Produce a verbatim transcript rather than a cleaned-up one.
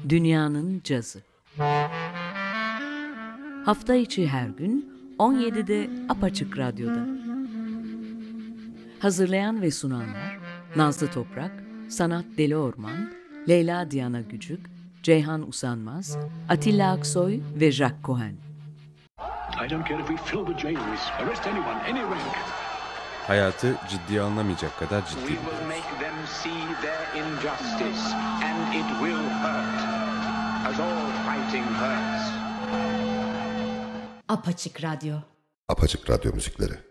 Dünyanın Cazı. Hafta içi her gün on yedide Apaçık Radyo'da. Hazırlayan ve sunanlar Nazlı Toprak, Sanat Deli Orman, Leyla Diana Gücük, Ceyhan Usanmaz, Atilla Aksoy ve Jack Cohen. I don't care if we fill the jails, arrest anyone, any rank. Hayatı ciddiye alınamayacak kadar ciddi We will biliyoruz. make them see their injustice, and it will hurt, as all fighting hurts. Apaçık Radyo. Apaçık Radyo müzikleri.